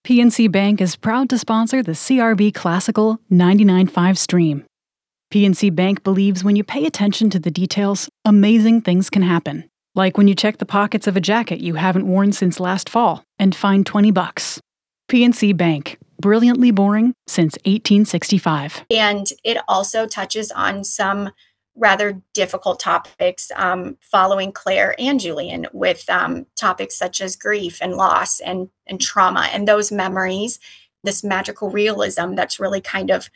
PNC Bank is proud to sponsor the CRB Classical 99.5 stream. PNC Bank believes when you pay attention to the details, amazing things can happen. Like when you check the pockets of a jacket you haven't worn since last fall and find $20. PNC Bank, brilliantly boring since 1865. And it also touches on some rather difficult topics, following Claire and Julian, with topics such as grief and loss and trauma and those memories, this magical realism that's really kind of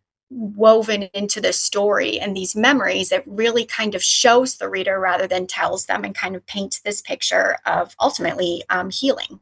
woven into the story, and these memories that really kind of shows the reader rather than tells them, and kind of paints this picture of ultimately healing.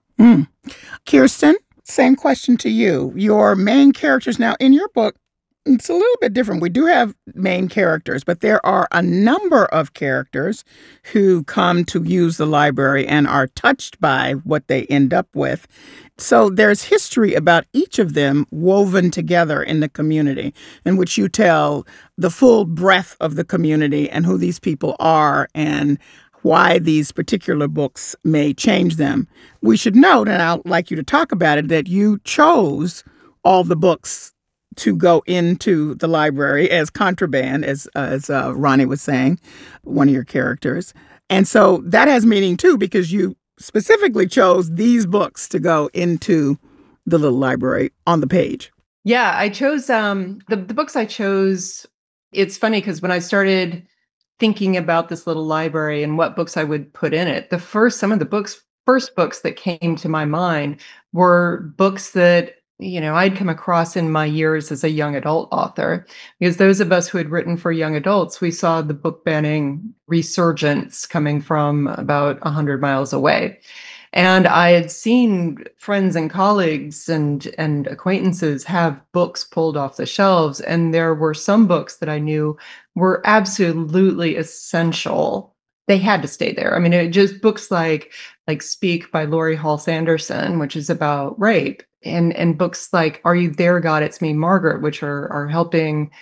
Kirsten, same question to you. Your main characters now in your book, it's a little bit different. We do have main characters, but there are a number of characters who come to use the library and are touched by what they end up with. So there's history about each of them woven together in the community, in which you tell the full breadth of the community and who these people are and why these particular books may change them. We should note, and I'd like you to talk about it, that you chose all the books to go into the library as contraband, as Ronnie was saying, one of your characters. And so that has meaning too, because you specifically chose these books to go into the little library on the page. Yeah, I chose the books I chose. It's funny because when I started thinking about this little library and what books I would put in it, some of the first books that came to my mind were books that I'd come across in my years as a young adult author, because those of us who had written for young adults, we saw the book banning resurgence coming from about 100 miles away. And I had seen friends and colleagues and acquaintances have books pulled off the shelves. And there were some books that I knew were absolutely essential. They had to stay there. I mean, it just books like Speak by Laurie Halse Anderson, which is about rape. And books like Are You There, God? It's Me, Margaret, which are helping,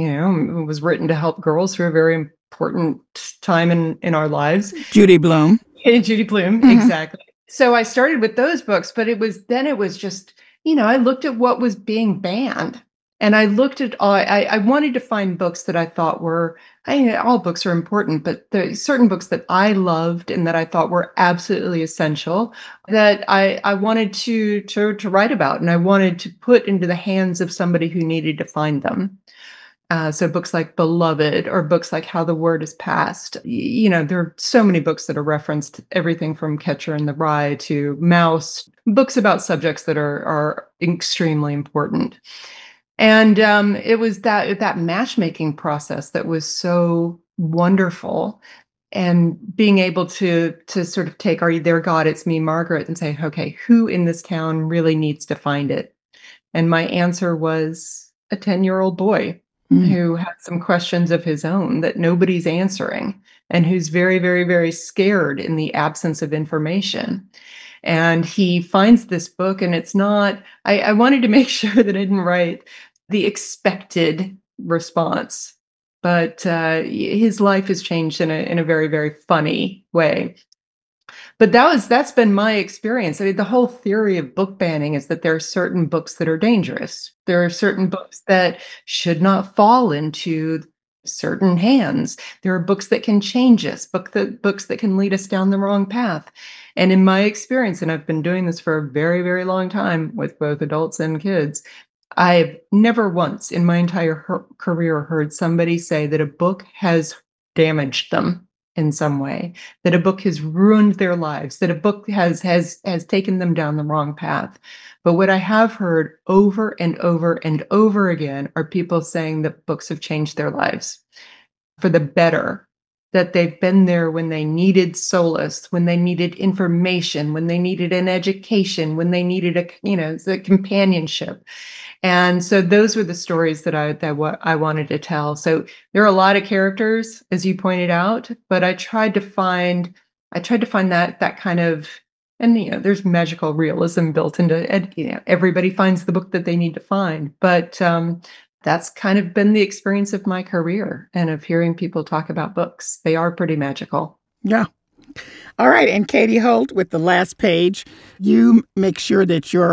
it was written to help girls through a very important time in our lives. Judy Blume. Judy Blume, mm-hmm. Exactly. So I started with those books, but it was just, I looked at what was being banned. And I looked at I wanted to find books that I thought were, all books are important, but there are certain books that I loved and that I thought were absolutely essential that I wanted to write about, and I wanted to put into the hands of somebody who needed to find them. So books like Beloved, or books like How the Word Is Passed. There are so many books that are referenced, everything from Catcher in the Rye to Mouse, books about subjects that are extremely important. And it was that matchmaking process that was so wonderful, and being able to sort of take Are You There, God? It's Me, Margaret, and say, okay, who in this town really needs to find it? And my answer was a 10-year-old boy who had some questions of his own that nobody's answering, and who's very, very, very scared in the absence of information. And he finds this book, and it's not, I wanted to make sure that I didn't write the expected response, but his life has changed in a very, very funny way. But that's been my experience. I mean, the whole theory of book banning is that there are certain books that are dangerous. There are certain books that should not fall into certain hands. There are books that can change us, books that can lead us down the wrong path. And in my experience, and I've been doing this for a very, very long time with both adults and kids, I've never once in my entire career heard somebody say that a book has damaged them in some way, that a book has ruined their lives, that a book has taken them down the wrong path. But what I have heard over and over and over again are people saying that books have changed their lives for the better, that they've been there when they needed solace, when they needed information, when they needed an education, when they needed the companionship. And so those were the stories that I wanted to tell. So there are a lot of characters, as you pointed out, but I tried to find that kind of, and there's magical realism built into it. Everybody finds the book that they need to find, but that's kind of been the experience of my career and of hearing people talk about books. They are pretty magical. Yeah. All right. And Katie Holt, with the last page, you make sure that your